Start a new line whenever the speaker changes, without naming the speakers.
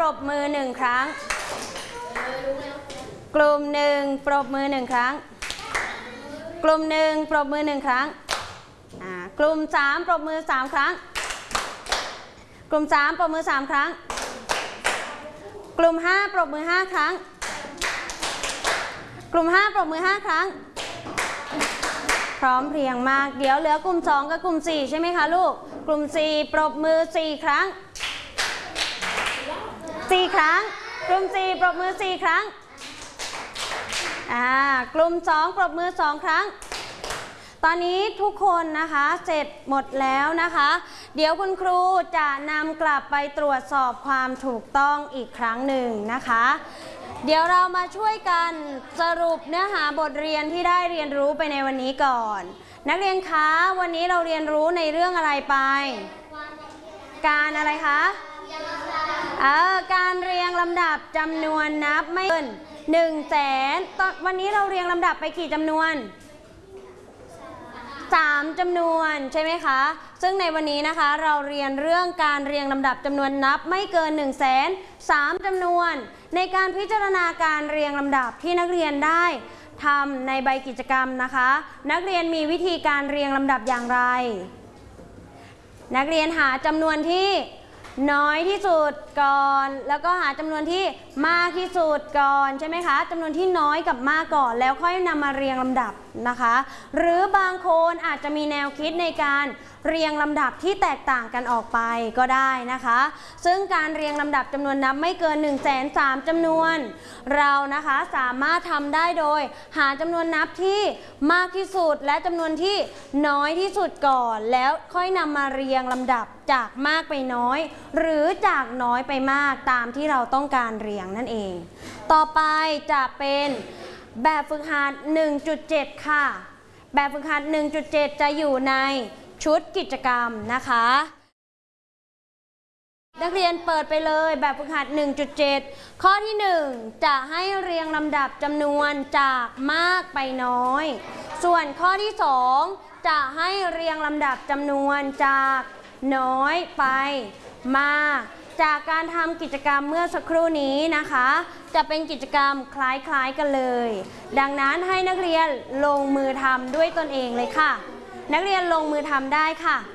บมือ1ครั้งกลุ่ม1ปรบมือ1ครั้งกลุ่ม1ปรบมือ1ครั้งกลุ่ม3ปรบมือ3ครั้งกลุ่ม3ปรบมือ3ครั้งกลุ่ม5ปรบมือ5ครั้งกลุ่ม5ปรบมือ5ครั้งพร้อมเพรียงมากเดี๋ยวเหลือกลุ่ม2กับกลุ่ม4ใช่ไหมคะลูกกลุ่ม4ปรบมือ4ครั้ง4ครั้งกลุ่ม4ปรบมือ4ครั้งกลุ่ม2ปรบมือ2ครั้งตอนนี้ทุกคนนะคะเสร็จหมดแล้วนะคะเดี๋ยวคุณครูจะนำกลับไปตรวจสอบความถูกต้องอีกครั้งหนึ่งนะคะเดี๋ยวเรามาช่วยกันสรุปเนื้อหาบทเรียนที่ได้เรียนรู้ไปในวันนี้ก่อนนักเรียนคะวันนี้เราเรียนรู้ในเรื่องอะไรไปการอะไรคะการเรียงลำดับจำนวนนับไม่เกิน100,000วันนี้เราเรียงลำดับไปกี่จำนวน3จำนวนใช่ไหมคะซึ่งในวันนี้นะคะเราเรียนเรื่องการเรียงลำดับจำนวนนับไม่เกิน100,000 3จำนวนในการพิจารณาการเรียงลำดับที่นักเรียนได้ทำในใบกิจกรรมนะคะนักเรียนมีวิธีการเรียงลำดับอย่างไรนักเรียนหาจำนวนที่น้อยที่สุดก่อนแล้วก็หาจำนวนที่มากที่สุดก่อนใช่ไหมคะจำนวนที่น้อยกับมากก่อนแล้วค่อยนำมาเรียงลำดับนะคะหรือบางคนอาจจะมีแนวคิดในการเรียงลำดับที่แตกต่างกันออกไปก็ได้นะคะซึ่งการเรียงลำดับจำนวนนับไม่เกิน103,000จำนวนเรานะคะสามารถทำได้โดยหาจำนวนนับที่มากที่สุดและจำนวนที่น้อยที่สุดก่อนแล้วค่อยนำมาเรียงลำดับจากมากไปน้อยหรือจากน้อยไปมากตามที่เราต้องการเรียงนั่นเองต่อไปจะเป็นแบบฝึกหัด 1.7 ค่ะแบบฝึกหัด 1.7 จะอยู่ในชุดกิจกรรมนะคะนักเรียนเปิดไปเลยแบบฝึกหัด 1.7 ข้อที่ 1จะให้เรียงลำดับจำนวนจากมากไปน้อยส่วนข้อที่ 2จะให้เรียงลำดับจำนวนจากน้อยไปมากจากการทำกิจกรรมเมื่อสักครู่นี้นะคะจะเป็นกิจกรรมคล้ายๆกันเลยดังนั้นให้นักเรียนลงมือทำด้วยตนเองเลยค่ะนักเรียนลงมือทำได้ค่ะ